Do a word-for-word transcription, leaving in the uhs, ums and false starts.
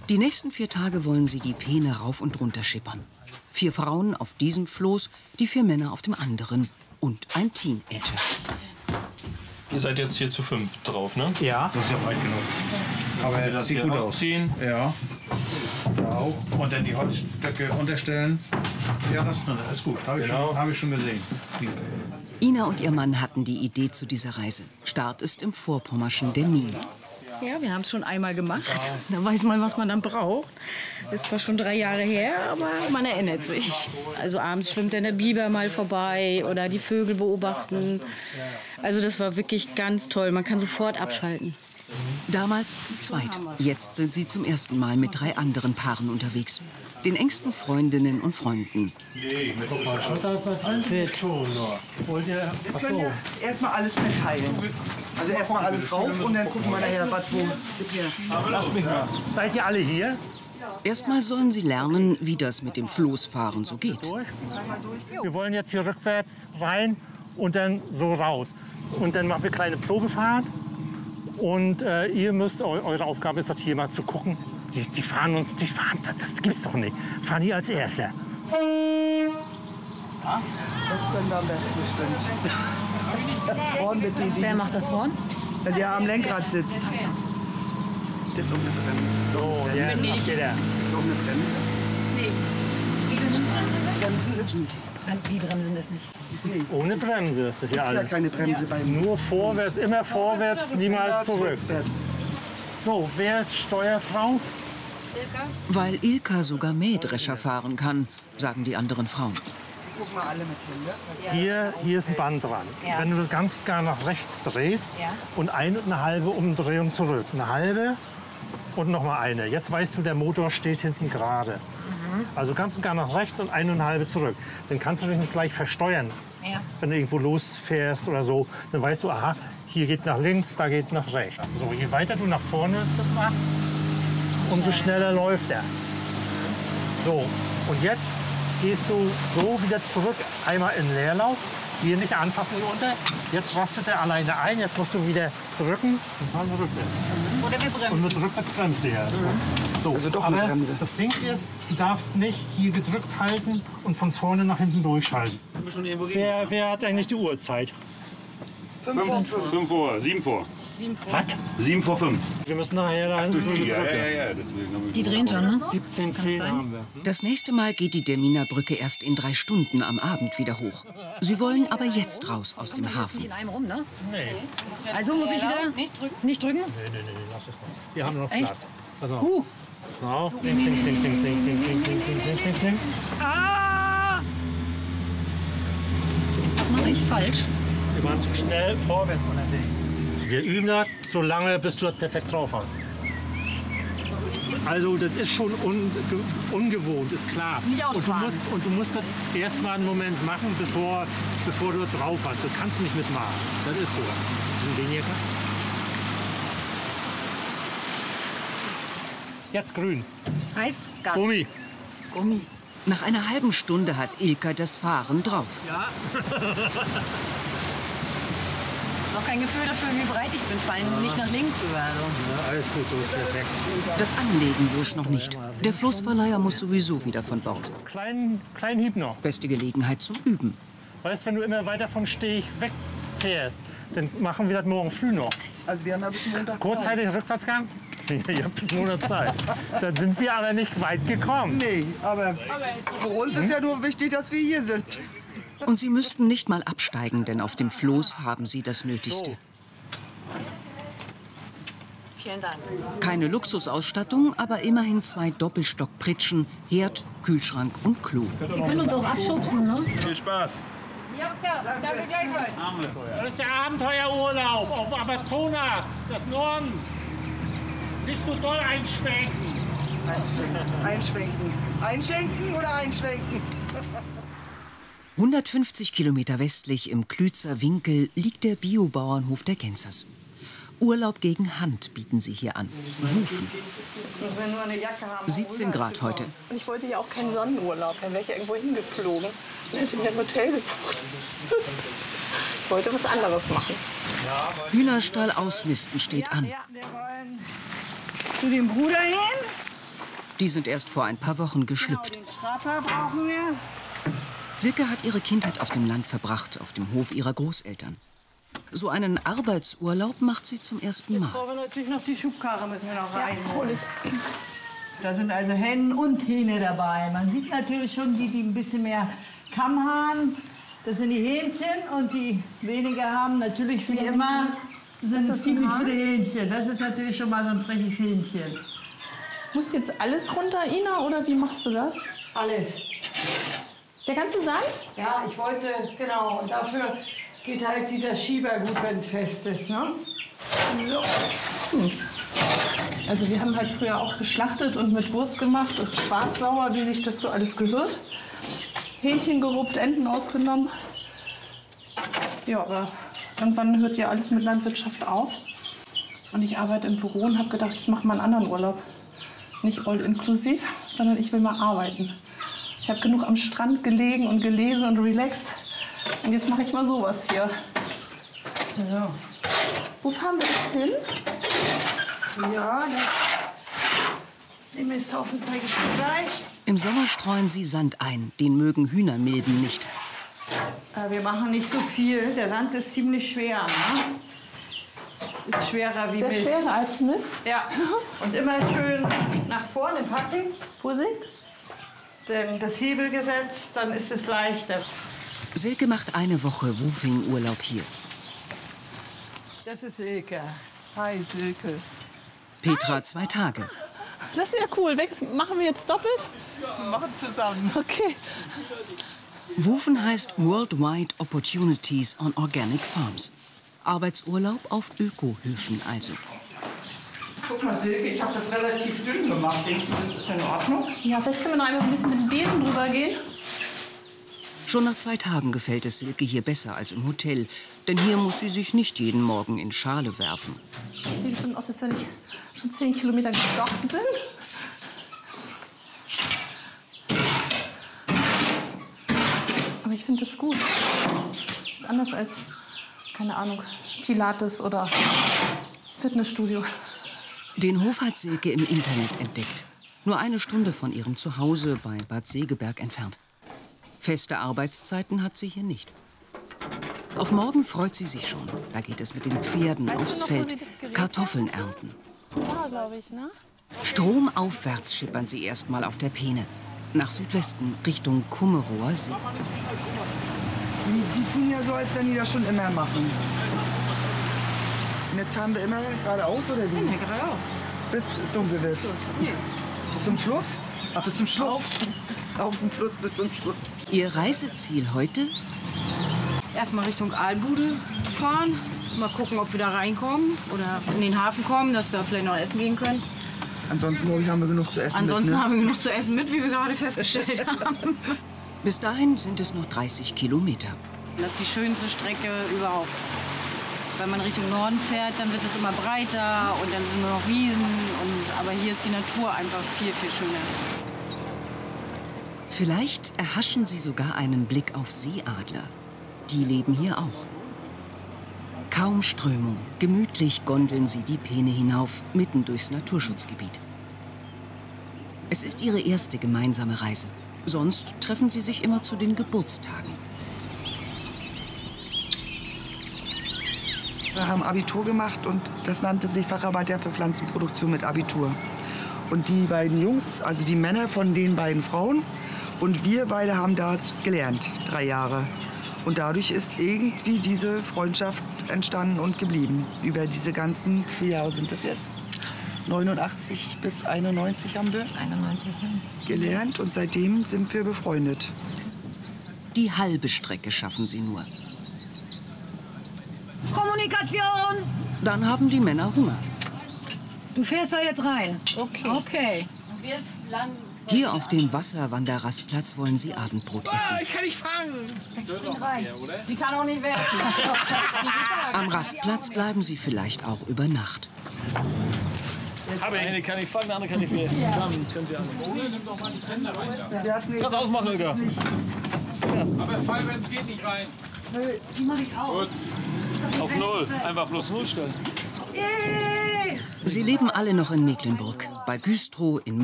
Die nächsten vier Tage wollen sie die Peene rauf und runter schippern. Vier Frauen auf diesem Floß, die vier Männer auf dem anderen und ein Teenager. Ihr seid jetzt hier zu fünf drauf, ne? Ja, das ist ja weit genug. Aber wir das sieht hier gut ausziehen? aus. Ja. Genau. Und dann die Holzstöcke unterstellen. Ja, das ist gut. Habe ich, Genau. schon- hab ich schon gesehen. Ina und ihr Mann hatten die Idee zu dieser Reise. Start ist im Vorpommerschen Demmin. Ja, wir haben es schon einmal gemacht. Da weiß man, was man dann braucht. Das ist zwar schon drei Jahre her, aber man erinnert sich. Also abends schwimmt dann der Biber mal vorbei oder die Vögel beobachten. Also das war wirklich ganz toll. Man kann sofort abschalten. Damals zu zweit. Jetzt sind sie zum ersten Mal mit drei anderen Paaren unterwegs. Den engsten Freundinnen und Freunden. Wir können ja erstmal alles verteilen. Also erstmal alles rauf und dann gucken wir nachher, was wo. Gib her. Lass mich mal. Seid ihr alle hier? Erstmal sollen sie lernen, wie das mit dem Floßfahren so geht. Wir wollen jetzt hier rückwärts rein und dann so raus. Und dann machen wir eine kleine Probefahrt. Und äh, ihr müsst, eu eure Aufgabe ist das hier mal zu gucken. Die, die fahren uns, die fahren, das, das gibt's doch nicht. Fahren die als Erster. Das können wir am besten bestimmt. Das Horn mit die, die, Wer macht das Horn? der am Lenkrad sitzt. Das ist auch eine Bremse. So, jetzt macht ihr da. Das ist auch eine Bremse. Nee. Die Bremsen? Bremsen ist nicht. Die Bremsen ist nicht. Nee. Ohne Bremse ist das hier Ja, alles. keine Bremse bei mir. Nur vorwärts, immer vorwärts, niemals zurück. Rückwärts. So, wer ist Steuerfrau? Weil Ilka sogar Mähdrescher fahren kann, sagen die anderen Frauen. Guck mal alle mit hin, ne? Hier, hier ist ein Band dran. Ja. Wenn du ganz gar nach rechts drehst Ja. und eine und eine halbe Umdrehung zurück. Eine halbe und noch mal eine. Jetzt weißt du, der Motor steht hinten gerade. Mhm. Also ganz und gar nach rechts und eine und eine halbe zurück. Dann kannst du dich nicht gleich versteuern. Ja. Wenn du irgendwo losfährst oder so, dann weißt du, aha, hier geht nach links, da geht nach rechts. So, je weiter du nach vorne machst, umso schneller läuft er. So, und jetzt gehst du so wieder zurück, einmal in Leerlauf. Hier nicht anfassen hier unter. Jetzt rastet er alleine ein, jetzt musst du wieder drücken und fahren wir rückwärts. Oder wir bremsen. Und mit rückwärts bremst du ja. So, Also doch aber eine Bremse. das Ding ist, du darfst nicht hier gedrückt halten und von vorne nach hinten durchschalten. Wer, wer hat eigentlich die Uhrzeit? fünf vor, sieben vor. Was? sieben vor fünf. Wir müssen nachher da hinten durch die Ja, Brücke. ja, ja, deswegen habe ich Die drehen schon, ne? siebzehn zehn sein? haben wir. Das nächste Mal geht die Deminer Brücke erst in drei Stunden am Abend wieder hoch. Sie wollen aber jetzt raus aus dem Hafen. In einem rum, ne? Nee, Also muss ich wieder nicht drücken. Nicht drücken? nee, nee, nee, lass es mal. Wir haben noch Echt? Platz. Pass auf. Uh. Genau. Links, links, links, links, links, links, links, links, links, links, links, links. Ah! Was mache ich falsch? Wir waren zu schnell vorwärts unterwegs. Wir üben das so lange, bis du das perfekt drauf hast. Also das ist schon un ungewohnt, ist klar. ist nicht und, du Autofahren. musst, und du musst das erst mal einen Moment machen, bevor, bevor du das drauf hast. Das kannst du nicht mitmachen. Das ist so. Sind den hier? Jetzt grün. Heißt Gas. Gummi. Gummi. Nach einer halben Stunde hat Ilka das Fahren drauf. Noch kein Gefühl dafür, wie breit ich bin. Fallen nicht nach links rüber. Also. Ja, alles gut, du bist perfekt. Das Anlegen bloß noch nicht. Der Floßverleiher muss sowieso wieder von Bord. Kleinen, kleinen Hieb noch. Beste Gelegenheit zum Üben. Weißt, wenn du immer weiter von Steg wegfährst, dann machen wir das morgen früh noch. Also wir haben ja bis Montag Zeit. Kurzzeitig Rückwärtsgang? Ihr habt bis Monat Zeit. Dann sind wir aber nicht weit gekommen. Nee, aber für uns ist ja nur wichtig, dass wir hier sind. Und sie müssten nicht mal absteigen, denn auf dem Floß haben sie das Nötigste. Vielen Dank. Keine Luxusausstattung, aber immerhin zwei Doppelstockpritschen, Herd, Kühlschrank und Klo. Wir können uns auch abschubsen, ne? Viel Spaß. Ja, ja, danke gleichfalls. Das ist der Abenteuerurlaub auf Amazonas des Nordens. Nicht so doll einschwenken. Einschenken. Einschwenken. Einschenken oder einschwenken? hundertfünfzig Kilometer westlich im Klützer Winkel liegt der Biobauernhof der Gensers. Urlaub gegen Hand bieten sie hier an. Wufen. Ich will nur eine Jacke haben. siebzehn Grad heute. Und ich wollte ja auch keinen Sonnenurlaub. Dann wäre ich ja irgendwo hingeflogen und hätte mir ein Hotel gebucht. Ich wollte was anderes machen. Hühnerstall ausmisten steht an. Ja, wir wollen zu dem Bruder hin. Die sind erst vor ein paar Wochen geschlüpft. Genau, den Schraper brauchen wir. Silke hat ihre Kindheit auf dem Land verbracht, auf dem Hof ihrer Großeltern. So einen Arbeitsurlaub macht sie zum ersten Mal. Jetzt brauchen wir natürlich noch die Schubkarre, müssen wir noch reinholen. Ja, da sind also Hennen und Hähne dabei. Man sieht natürlich schon die, die ein bisschen mehr Kamm haben. Das sind die Hähnchen und die weniger haben, natürlich wie immer, sind es ziemlich viele Hähnchen. Das ist natürlich schon mal so ein freches Hähnchen. Muss jetzt alles runter, Ina, oder wie machst du das? Alles. Der ganze Sand? Ja, ich wollte, genau. Und dafür geht halt dieser Schieber gut, wenn es fest ist, ne? So. Hm. Also wir haben halt früher auch geschlachtet und mit Wurst gemacht und schwarzsauer, wie sich das so alles gehört. Hähnchen gerupft, Enten ausgenommen. Ja, aber irgendwann hört ja alles mit Landwirtschaft auf. Und ich arbeite im Büro und habe gedacht, ich mache mal einen anderen Urlaub. Nicht all inklusiv, sondern ich will mal arbeiten. Ich habe genug am Strand gelegen und gelesen und relaxed. Und jetzt mache ich mal sowas hier. Ja. Wo fahren wir jetzt hin? Ja, den Misthaufen zeige ich dir gleich. Im Sommer streuen sie Sand ein. Den mögen Hühnermilben nicht. Äh, wir machen nicht so viel. Der Sand ist ziemlich schwer. Ne? Ist schwerer wie Ist der Mist. schwerer als Mist? Ja. Und immer schön nach vorne packen. Vorsicht. Denn das Hebelgesetz, dann ist es leichter. Silke macht eine Woche Woofing-Urlaub hier. Das ist Silke. Hi, Silke. Petra zwei Tage. Das ist ja cool. Machen wir jetzt doppelt? Wir machen zusammen. Okay. Woofen heißt Worldwide Opportunities on Organic Farms. Arbeitsurlaub auf Ökohöfen also. Guck mal, Silke, ich habe das relativ dünn gemacht. Denkst du, das ist in Ordnung? Ja, vielleicht können wir noch einmal ein bisschen mit dem Besen drüber gehen. Schon nach zwei Tagen gefällt es Silke hier besser als im Hotel. Denn hier muss sie sich nicht jeden Morgen in Schale werfen. Das sieht bestimmt aus, als wenn ich schon zehn Kilometer gejoggt bin. Aber ich finde das gut. Das ist anders als, keine Ahnung, Pilates oder Fitnessstudio. Den Hof hat Silke im Internet entdeckt. Nur eine Stunde von ihrem Zuhause bei Bad Segeberg entfernt. Feste Arbeitszeiten hat sie hier nicht. Auf morgen freut sie sich schon. Da geht es mit den Pferden Weißt aufs du noch, wo Feld, sie das Gerät Kartoffeln ernten. Ja, glaube ich, ne? Stromaufwärts schippern sie erst mal auf der Peene. Nach Südwesten, Richtung Kummerower See. Die, die tun ja so, als wenn die das schon immer machen. Und jetzt fahren wir immer geradeaus, oder wie? Ja, geradeaus. Bis dunkel wird. Nee. Bis zum Schluss? Ach, bis zum Schluss. Auf, Auf dem Fluss bis zum Schluss. Ihr Reiseziel heute? Erstmal Richtung Aalbude fahren. Mal gucken, ob wir da reinkommen oder in den Hafen kommen, dass wir vielleicht noch essen gehen können. Ansonsten, glaube ich, haben wir genug zu essen. Ansonsten mit, ne? haben wir genug zu essen mit, wie wir gerade festgestellt haben. Bis dahin sind es noch dreißig Kilometer. Das ist die schönste Strecke überhaupt. Wenn man Richtung Norden fährt, dann wird es immer breiter und dann sind nur noch Wiesen. Und, aber hier ist die Natur einfach viel, viel schöner. Vielleicht erhaschen sie sogar einen Blick auf Seeadler. Die leben hier auch. Kaum Strömung. Gemütlich gondeln sie die Peene hinauf, mitten durchs Naturschutzgebiet. Es ist ihre erste gemeinsame Reise. Sonst treffen sie sich immer zu den Geburtstagen. Wir haben Abitur gemacht und das nannte sich Facharbeiter für Pflanzenproduktion mit Abitur. Und die beiden Jungs, also die Männer von den beiden Frauen und wir beide haben da gelernt, drei Jahre. Und dadurch ist irgendwie diese Freundschaft entstanden und geblieben. Über diese ganzen, wie viele Jahre sind das jetzt? neunundachtzig bis einundneunzig haben wir einundneunzig, gelernt und seitdem sind wir befreundet. Die halbe Strecke schaffen sie nur. Kommunikation! Dann haben die Männer Hunger. Du fährst da jetzt rein. Okay. Okay. Hier auf dem Wasserwanderrastplatz wollen sie Abendbrot essen. Ich kann nicht fangen. Sie kann auch nicht werfen. Am Rastplatz bleiben sie vielleicht auch über Nacht. Aber eine kann ich fangen, der andere kann ich werfen. Zusammen können sie alles. Kannst ausmachen, Ilka. Aber fall, wenn es geht, nicht rein. Die mach ich auch. Auf Null. Einfach bloß Null stellen. Sie leben alle noch in Mecklenburg, bei Güstrow in